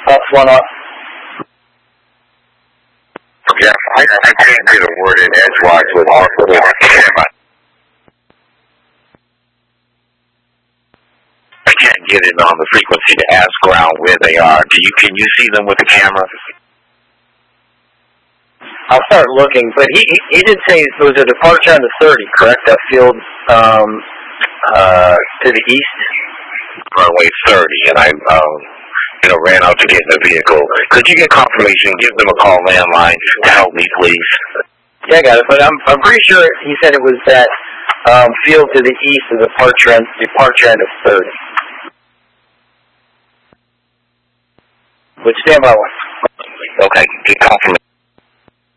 One up. Yeah, I can't get a word in edgewise with camera. I can't get it on the frequency to ask ground where they are. Can you see them with the camera? I'll start looking, but he did say it was a departure on the 30, correct? That field to the east? Runway 30, and I ran out to get in the vehicle. Could you get confirmation? Give them a call landline to help me, please. Yeah, I got it, but I'm pretty sure he said it was that field to the east of the departure end of 30. Which stand by one. Okay, get confirmation.